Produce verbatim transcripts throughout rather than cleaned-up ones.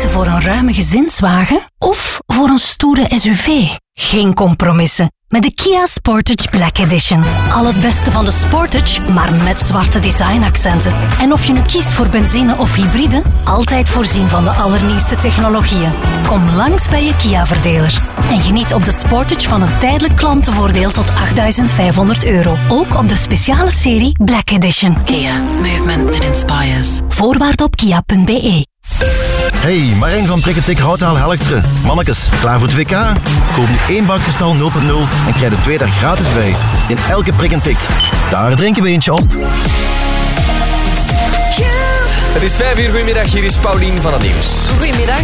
kiezen voor een ruime gezinswagen of voor een stoere S U V? Geen compromissen. Met de Kia Sportage Black Edition. Al het beste van de Sportage, maar met zwarte designaccenten. En of je nu kiest voor benzine of hybride, altijd voorzien van de allernieuwste technologieën. Kom langs bij je Kia-verdeler. En geniet op de Sportage van een tijdelijk klantenvoordeel tot achtduizend vijfhonderd euro. Ook op de speciale serie Black Edition. Kia. Movement that inspires. Voorwaarden op kia punt b e. Hey, Marijn van Prikketik Houtaal Helkteren. Mannekes, klaar voor het W K? Koop nu één bak Kristal nul punt nul en krijg er twee daar gratis bij. In elke prik en tik. Daar drinken we eentje op. Het is vijf uur, goedemiddag. Hier is Paulien van het Nieuws. Goedemiddag.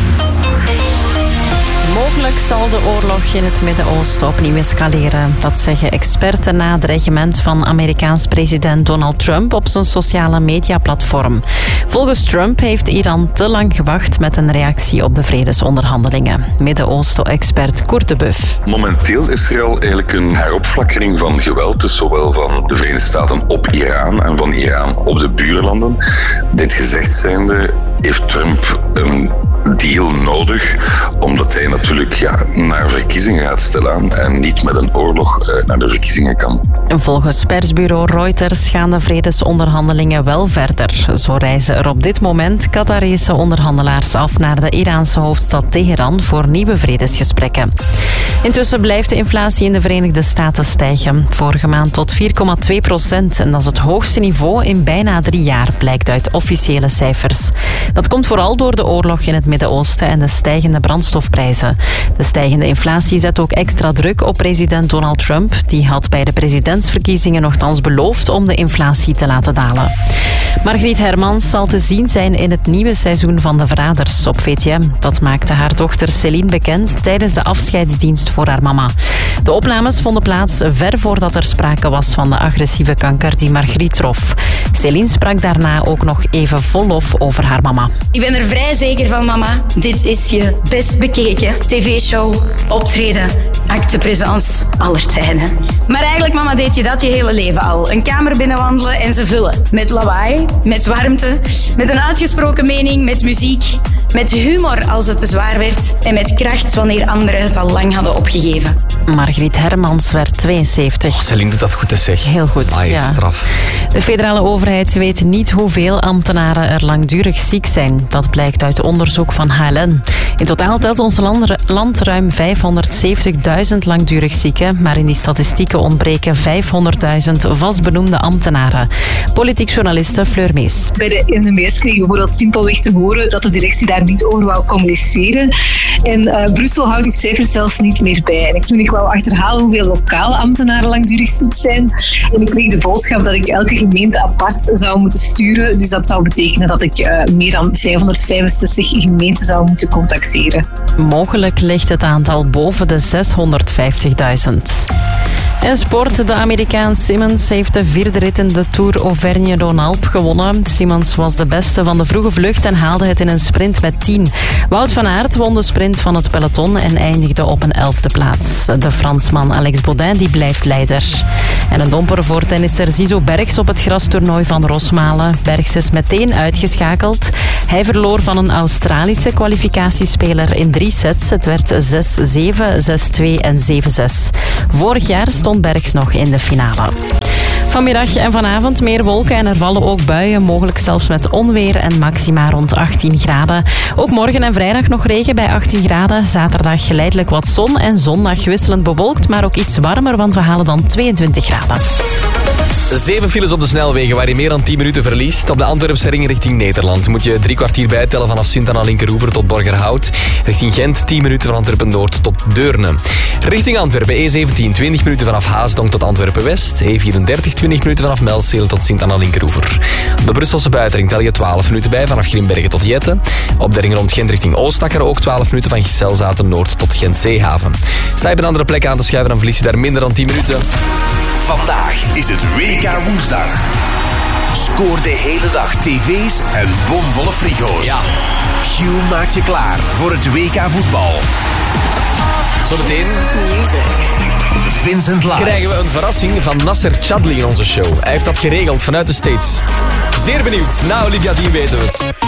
Mogelijk zal de oorlog in het Midden-Oosten opnieuw escaleren. Dat zeggen experten na het dreigement van Amerikaans president Donald Trump op zijn sociale mediaplatform. Volgens Trump heeft Iran te lang gewacht met een reactie op de vredesonderhandelingen. Midden-Oosten-expert Koert de Buff. Momenteel is er al eigenlijk een heropflakkering van geweld, dus zowel van de Verenigde Staten op Iran en van Iran op de buurlanden. Dit gezegd zijnde heeft Trump een deal nodig, omdat hij natuurlijk ja, naar verkiezingen gaat stellen en niet met een oorlog uh, naar de verkiezingen kan. Volgens persbureau Reuters gaan de vredesonderhandelingen wel verder. Zo reizen er op dit moment Qatarese onderhandelaars af naar de Iraanse hoofdstad Teheran voor nieuwe vredesgesprekken. Intussen blijft de inflatie in de Verenigde Staten stijgen. Vorige maand tot vier komma twee procent. En dat is het hoogste niveau in bijna drie jaar, blijkt uit officiële cijfers. Dat komt vooral door de oorlog in het Midden-Oosten en de stijgende brandstofprijzen. De stijgende inflatie zet ook extra druk op president Donald Trump. Die had bij de presidentsverkiezingen nogthans beloofd om de inflatie te laten dalen. Margriet Hermans zal te zien zijn in het nieuwe seizoen van De Verraders op V T M. Dat maakte haar dochter Céline bekend tijdens de afscheidsdienst voor haar mama. De opnames vonden plaats ver voordat er sprake was van de agressieve kanker die Margriet trof. Céline sprak daarna ook nog even vol lof over haar mama. Ik ben er vrij zeker van, mama. Dit is je best bekeken tv-show, optreden, actepresence aller tijden. Maar eigenlijk, mama, deed je dat je hele leven al. Een kamer binnenwandelen en ze vullen. Met lawaai, met warmte, met een uitgesproken mening, met muziek, met humor als het te zwaar werd en met kracht wanneer anderen het al lang hadden opgegeven. Margriet Hermans werd tweeënzeventig. Oh, Céline doet dat goed, te zeg. Heel goed, Amai, ja. Straf. De federale overheid weet niet hoeveel ambtenaren er langdurig ziek zijn. Dat blijkt uit onderzoek van H L N. In totaal telt ons land ruim vijfhonderdzeventigduizend langdurig zieken, maar in die statistieken ontbreken vijfhonderdduizend vastbenoemde ambtenaren. Politiek journaliste Fleur Mees. Bij de N M B S kregen we bijvoorbeeld simpelweg te horen dat de directie daar niet over wou communiceren. En uh, Brussel houdt die cijfers zelfs niet meer bij. En ik, toen ik wou achterhalen hoeveel lokale ambtenaren langdurig ziek zijn, en ik kreeg de boodschap dat ik elke gemeente apart zou moeten sturen. Dus dat zou betekenen dat ik uh, meer dan vijfhonderdvijfenzestig gemeenten zou moeten contacteren. Mogelijk ligt het aantal boven de zeshonderdvijftigduizend. En sport. De Amerikaan Simmons heeft de vierde rit in de Tour Auvergne-Rhône-Alpes gewonnen. Simmons was de beste van de vroege vlucht en haalde het in een sprint met tien. Wout van Aert won de sprint van het peloton en eindigde op een elfde plaats. De Fransman Alex Baudin die blijft leider. En een domper voor tennisser Zizou Bergs op het grastoernooi van Rosmalen. Bergs is meteen uitgeschakeld. Hij verloor van een Australische kwalificatiespeler in drie sets. Het werd zes zeven, zes twee en zeven zes. Vorig jaar stond Bergs nog in de finale. Vanmiddag en vanavond meer wolken en er vallen ook buien, mogelijk zelfs met onweer en maxima rond achttien graden. Ook morgen en vrijdag nog regen bij achttien graden. Zaterdag geleidelijk wat zon en zondag wisselend bewolkt, maar ook iets warmer, want we halen dan tweeëntwintig graden. Zeven files op de snelwegen waar je meer dan tien minuten verliest. Op de Antwerpse ring richting Nederland moet je drie kwartier bijtellen vanaf Sint-Anna-Linkeroever tot Borgerhout. Richting Gent tien minuten van Antwerpen-Noord tot Deurne. Richting Antwerpen E zeventien twintig minuten vanaf Haasdonk tot Antwerpen-West. E vierendertig twintig minuten vanaf Melsteel tot Sint-Anna-Linkeroever. Op de Brusselse buitenring tel je twaalf minuten bij vanaf Grimbergen tot Jette. Op de ring rond Gent richting Oostakker ook twaalf minuten van Gisselzaten-Noord tot Gent-Zeehaven. Sta je op een andere plek aan te schuiven, dan verlies je daar minder dan tien minuten. Vandaag is het W K woensdag. Scoor de hele dag tv's en bomvolle frigo's. Ja. Q maakt je klaar voor het W K voetbal. Zometeen Vincent Live. Krijgen we een verrassing van Nasser Chadli in onze show. Hij heeft dat geregeld vanuit de States. Zeer benieuwd. Na Olivia Dean weten we het.